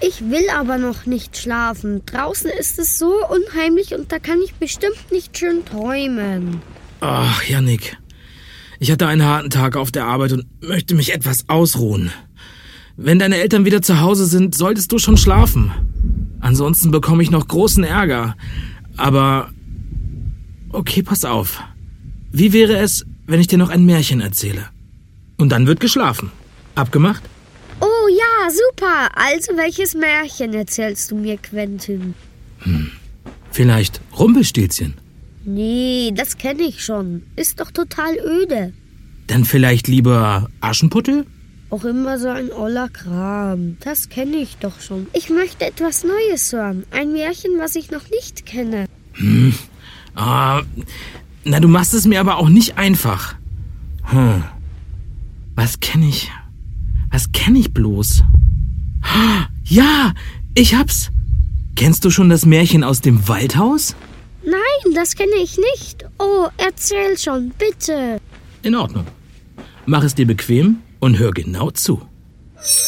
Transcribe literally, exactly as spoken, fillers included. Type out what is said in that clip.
Ich will aber noch nicht schlafen. Draußen ist es so unheimlich und da kann ich bestimmt nicht schön träumen. Ach, Jannik. Ich hatte einen harten Tag auf der Arbeit und möchte mich etwas ausruhen. Wenn deine Eltern wieder zu Hause sind, solltest du schon schlafen. Ansonsten bekomme ich noch großen Ärger. Aber okay, pass auf. Wie wäre es, wenn ich dir noch ein Märchen erzähle? Und dann wird geschlafen. Abgemacht? Oh ja, super. Also welches Märchen erzählst du mir, Quentin? Hm. Vielleicht Rumpelstilzchen? Nee, das kenne ich schon. Ist doch total öde. Dann vielleicht lieber Aschenputtel? Auch immer so ein oller Kram. Das kenne ich doch schon. Ich möchte etwas Neues hören. Ein Märchen, was ich noch nicht kenne. Hm. Ah, na, du machst es mir aber auch nicht einfach. Hm. Was kenne ich? Was kenne ich bloß? Ja, ich hab's. Kennst du schon das Märchen aus dem Waldhaus? Nein, das kenne ich nicht. Oh, erzähl schon, bitte. In Ordnung. Mach es dir bequem und hör genau zu.